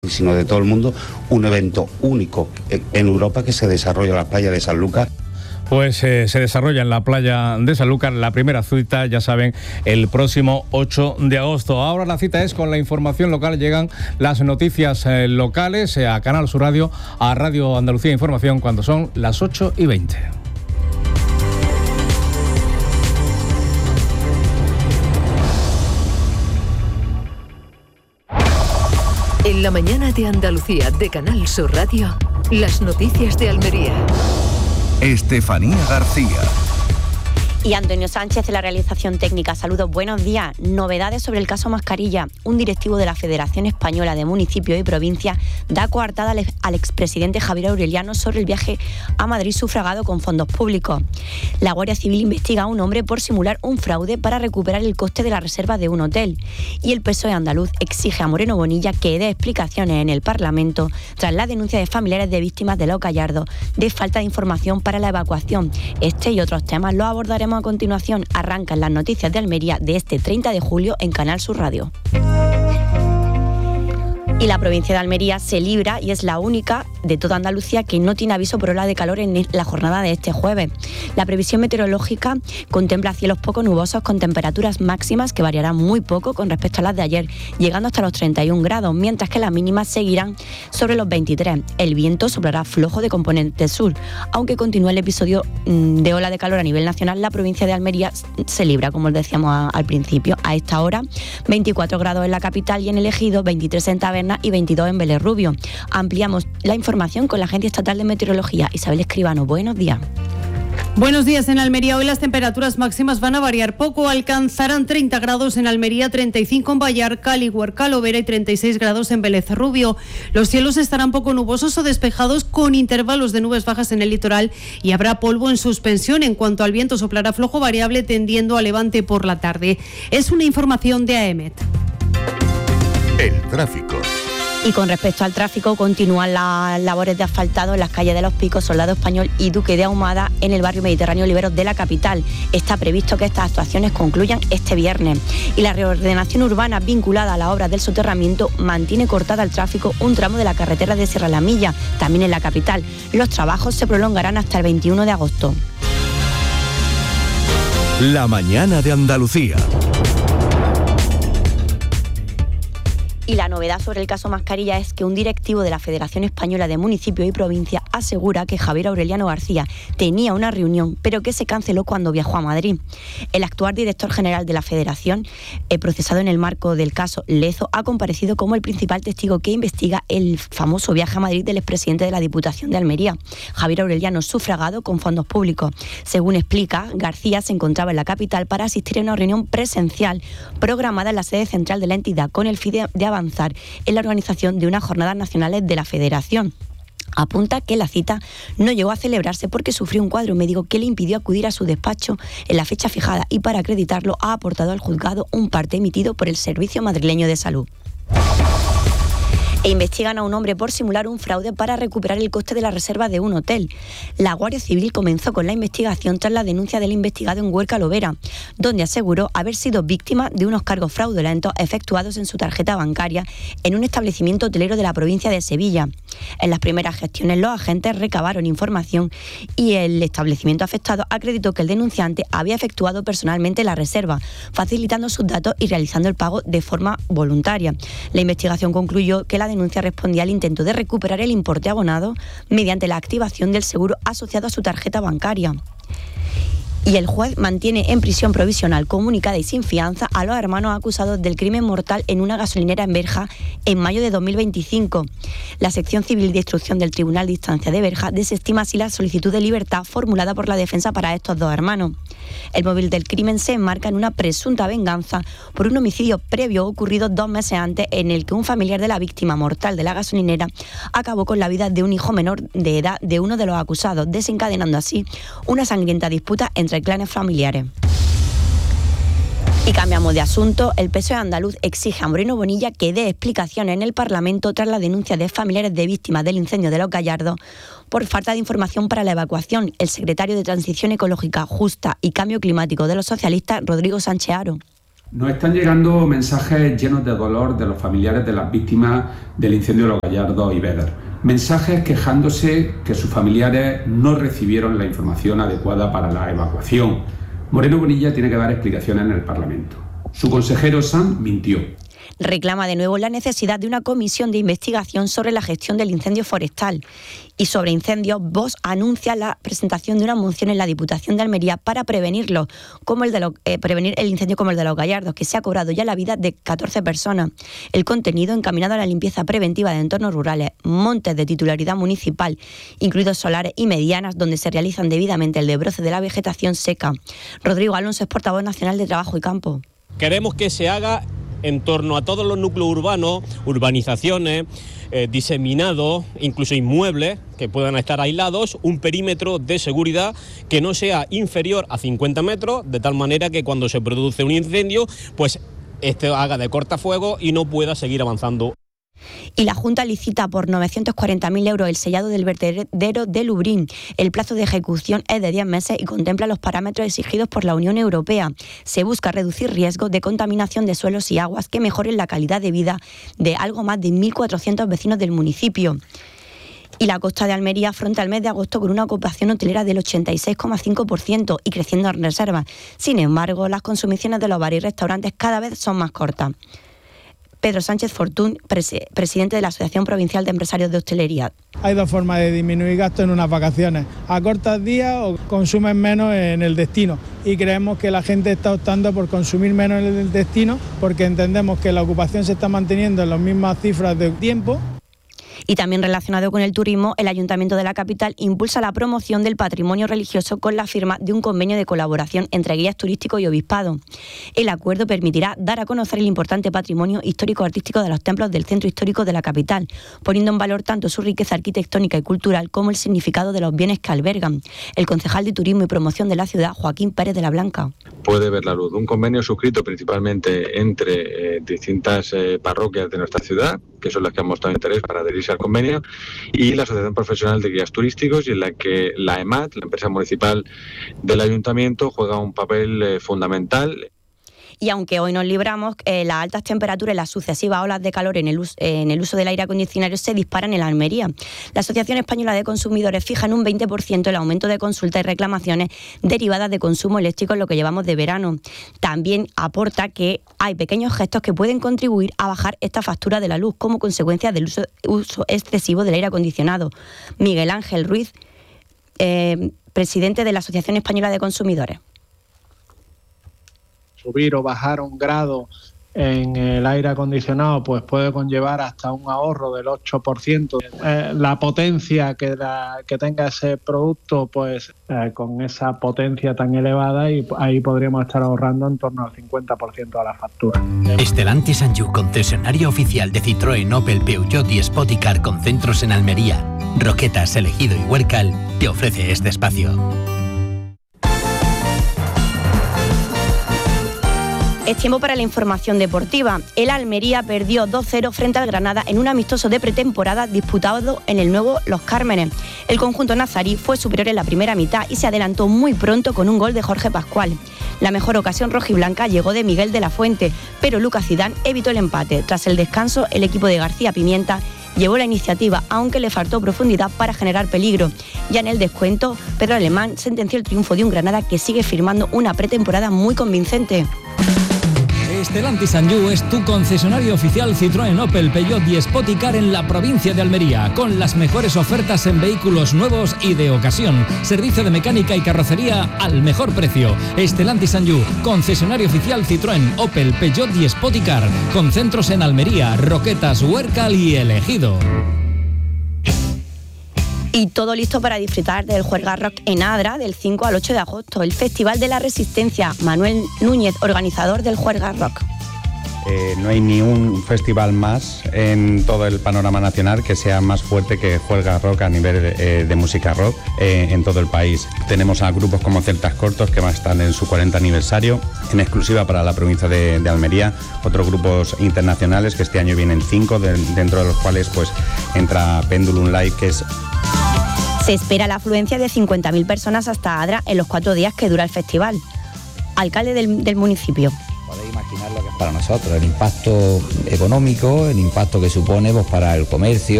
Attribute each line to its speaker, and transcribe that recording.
Speaker 1: sino de todo el mundo, un evento único en Europa que se desarrolla en la playa de Sanlúcar.
Speaker 2: Pues se desarrolla en la playa de Sanlúcar la primera cita, ya saben, el próximo 8 de agosto. Ahora la cita es con la información local, llegan las noticias locales a Canal Sur Radio, a Radio Andalucía Información, cuando son las 8:20.
Speaker 3: En la mañana de Andalucía de Canal Sur Radio, las noticias de Almería.
Speaker 4: Estefanía García.
Speaker 5: Y Antonio Sánchez de la realización técnica. Saludos, buenos días. Novedades sobre el caso Mascarilla. Un directivo de la Federación Española de Municipios y Provincias da coartada al expresidente Javier Aureliano sobre el viaje a Madrid sufragado con fondos públicos. La Guardia Civil investiga a un hombre por simular un fraude para recuperar el coste de la reserva de un hotel. Y el PSOE andaluz exige a Moreno Bonilla que dé explicaciones en el Parlamento tras la denuncia de familiares de víctimas de Los Gallardos de falta de información para la evacuación. Este y otros temas los abordaremos a continuación. Arrancan las noticias de Almería de este 30 de julio en Canal Sur Radio. Y la provincia de Almería se libra y es la única de toda Andalucía que no tiene aviso por ola de calor en la jornada de este jueves. La previsión meteorológica contempla cielos poco nubosos con temperaturas máximas que variarán muy poco con respecto a las de ayer, llegando hasta los 31 grados, mientras que las mínimas seguirán sobre los 23. El viento soplará flojo de componente sur. Aunque continúe el episodio de ola de calor a nivel nacional, la provincia de Almería se libra, como os decíamos al principio. A esta hora, 24 grados en la capital y en el Ejido, 23 en Taberna y 22 en Vélez Rubio. Ampliamos la información con la Agencia Estatal de Meteorología. Isabel Escribano, buenos días.
Speaker 6: Buenos días. En Almería hoy las temperaturas máximas van a variar poco. Alcanzarán 30 grados en Almería, 35 en Vallarca, Huerca, Lovera y 36 grados en Vélez Rubio. Los cielos estarán poco nubosos o despejados con intervalos de nubes bajas en el litoral y habrá polvo en suspensión. En cuanto al viento, soplará flojo variable tendiendo a levante por la tarde. Es una información de AEMET.
Speaker 4: El tráfico.
Speaker 5: Y con respecto al tráfico, continúan las labores de asfaltado en las calles de Los Picos, Soldado Español y Duque de Ahumada en el barrio Mediterráneo Oliveros de la capital. Está previsto que estas actuaciones concluyan este viernes. Y la reordenación urbana vinculada a las obras del soterramiento mantiene cortada al tráfico un tramo de la carretera de Sierra La Milla, también en la capital. Los trabajos se prolongarán hasta el 21 de agosto.
Speaker 4: La mañana de Andalucía.
Speaker 5: Y la novedad sobre el caso Mascarilla es que un directivo de la Federación Española de Municipios y Provincias asegura que Javier Aureliano García tenía una reunión, pero que se canceló cuando viajó a Madrid. El actual director general de la Federación, procesado en el marco del caso Lezo, ha comparecido como el principal testigo que investiga el famoso viaje a Madrid del expresidente de la Diputación de Almería, Javier Aureliano, sufragado con fondos públicos. Según explica, García se encontraba en la capital para asistir a una reunión presencial programada en la sede central de la entidad con el fin de avanzar en la organización de unas jornadas nacionales de la Federación. Apunta que la cita no llegó a celebrarse porque sufrió un cuadro médico que le impidió acudir a su despacho en la fecha fijada y para acreditarlo ha aportado al juzgado un parte emitido por el Servicio Madrileño de Salud. E investigan a un hombre por simular un fraude para recuperar el coste de la reserva de un hotel. La Guardia Civil comenzó con la investigación tras la denuncia del investigado en Huerca Lovera, donde aseguró haber sido víctima de unos cargos fraudulentos efectuados en su tarjeta bancaria en un establecimiento hotelero de la provincia de Sevilla. En las primeras gestiones los agentes recabaron información y el establecimiento afectado acreditó que el denunciante había efectuado personalmente la reserva, facilitando sus datos y realizando el pago de forma voluntaria. La investigación concluyó que la denuncia respondía al intento de recuperar el importe abonado mediante la activación del seguro asociado a su tarjeta bancaria. Y el juez mantiene en prisión provisional comunicada y sin fianza a los hermanos acusados del crimen mortal en una gasolinera en Berja en mayo de 2025. La sección civil de instrucción del Tribunal de Instancia de Berja desestima así la solicitud de libertad formulada por la defensa para estos dos hermanos. El móvil del crimen se enmarca en una presunta venganza por un homicidio previo ocurrido 2 meses antes, en el que un familiar de la víctima mortal de la gasolinera acabó con la vida de un hijo menor de edad de uno de los acusados, desencadenando así una sangrienta disputa entre clanes familiares. Y cambiamos de asunto. El PSOE andaluz exige a Moreno Bonilla que dé explicaciones en el Parlamento tras la denuncia de familiares de víctimas del incendio de Los Gallardos por falta de información para la evacuación. El secretario de Transición Ecológica Justa y Cambio Climático de los socialistas, Rodrigo Sánchez Haro.
Speaker 7: Nos están llegando mensajes llenos de dolor de los familiares de las víctimas del incendio de Los Gallardos y Beder. Mensajes quejándose que sus familiares no recibieron la información adecuada para la evacuación. Moreno Bonilla tiene que dar explicaciones en el Parlamento. Su consejero Sanz mintió.
Speaker 5: Reclama de nuevo la necesidad de una comisión de investigación sobre la gestión del incendio forestal. Y sobre incendios, Vox anuncia la presentación de una moción en la Diputación de Almería para prevenirlo, prevenir el incendio como el de Los Gallardos, que se ha cobrado ya la vida de 14 personas. El contenido encaminado a la limpieza preventiva de entornos rurales, montes de titularidad municipal, incluidos solares y medianas, donde se realizan debidamente el desbroce de la vegetación seca. Rodrigo Alonso es portavoz nacional de Trabajo y Campo.
Speaker 8: Queremos que se haga en torno a todos los núcleos urbanos, urbanizaciones, diseminados, incluso inmuebles que puedan estar aislados, un perímetro de seguridad que no sea inferior a 50 metros, de tal manera que cuando se produce un incendio, pues este haga de cortafuegos y no pueda seguir avanzando.
Speaker 5: Y la Junta licita por 940.000 euros el sellado del vertedero de Lubriñ. El plazo de ejecución es de 10 meses y contempla los parámetros exigidos por la Unión Europea. Se busca reducir riesgos de contaminación de suelos y aguas que mejoren la calidad de vida de algo más de 1.400 vecinos del municipio. Y la costa de Almería afronta el mes de agosto con una ocupación hotelera del 86,5% y creciendo en reservas. Sin embargo, las consumiciones de los bares y restaurantes cada vez son más cortas. Pedro Sánchez Fortún, presidente de la Asociación Provincial de Empresarios de Hostelería.
Speaker 9: Hay dos formas de disminuir gastos en unas vacaciones: a cortos días o consumen menos en el destino. Y creemos que la gente está optando por consumir menos en el destino porque entendemos que la ocupación se está manteniendo en las mismas cifras de tiempo.
Speaker 5: Y también relacionado con el turismo, el Ayuntamiento de la capital impulsa la promoción del patrimonio religioso con la firma de un convenio de colaboración entre guías turísticos y obispado. El acuerdo permitirá dar a conocer el importante patrimonio histórico-artístico de los templos del centro histórico de la capital, poniendo en valor tanto su riqueza arquitectónica y cultural como el significado de los bienes que albergan. El concejal de Turismo y Promoción de la ciudad, Joaquín Pérez de la Blanca.
Speaker 10: Puede ver la luz un convenio suscrito principalmente entre distintas parroquias de nuestra ciudad, que son las que han mostrado interés para adherirse al convenio, y la Asociación Profesional de Guías Turísticos, y en la que la EMAT, la empresa municipal del ayuntamiento, juega un papel fundamental.
Speaker 5: Y aunque hoy nos libramos, las altas temperaturas y las sucesivas olas de calor en el uso del aire acondicionado se disparan en Almería. La Asociación Española de Consumidores fija en un 20% el aumento de consultas y reclamaciones derivadas de consumo eléctrico en lo que llevamos de verano. También aporta que hay pequeños gestos que pueden contribuir a bajar esta factura de la luz como consecuencia del uso excesivo del aire acondicionado. Miguel Ángel Ruiz, presidente de la Asociación Española de Consumidores.
Speaker 11: Subir o bajar 1 grado en el aire acondicionado pues puede conllevar hasta un ahorro del 8%. La potencia que tenga ese producto, pues con esa potencia tan elevada, y ahí podríamos estar ahorrando en torno al 50% a la factura.
Speaker 12: Stellantis Anjou, concesionario oficial de Citroën, Opel, Peugeot y Spoticar con centros en Almería, Roquetas, Elegido y Huércal, te ofrece este espacio.
Speaker 5: Es tiempo para la información deportiva. El Almería perdió 2-0 frente al Granada en un amistoso de pretemporada disputado en el nuevo Los Cármenes. El conjunto nazarí fue superior en la primera mitad y se adelantó muy pronto con un gol de Jorge Pascual. La mejor ocasión rojiblanca llegó de Miguel de la Fuente, pero Lucas Zidane evitó el empate. Tras el descanso, el equipo de García Pimienta llevó la iniciativa, aunque le faltó profundidad para generar peligro. Ya en el descuento, Pedro Alemán sentenció el triunfo de un Granada que sigue firmando una pretemporada muy convincente.
Speaker 13: Stellantis Anjou es tu concesionario oficial Citroën, Opel, Peugeot y Spoticar en la provincia de Almería, con las mejores ofertas en vehículos nuevos y de ocasión. Servicio de mecánica y carrocería al mejor precio. Stellantis Anjou, concesionario oficial Citroën, Opel, Peugeot y Spoticar, con centros en Almería, Roquetas, Huércal y Elegido.
Speaker 5: Y todo listo para disfrutar del Juerga Rock en Adra del 5 al 8 de agosto, el Festival de la Resistencia. Manuel Núñez, organizador del Juerga Rock.
Speaker 1: No hay ni un festival más en todo el panorama nacional que sea más fuerte que Juerga Rock a nivel de música rock en todo el país. Tenemos a grupos como Celtas Cortos, que van a estar en su 40 aniversario, en exclusiva para la provincia de Almería. Otros grupos internacionales, que este año vienen 5, dentro de los cuales pues entra Pendulum Live, que es...
Speaker 5: Se espera la afluencia de 50.000 personas hasta Adra en los 4 días que dura el festival. Alcalde del municipio.
Speaker 14: Podéis imaginar para nosotros, el impacto económico, el impacto que supone pues, para el comercio.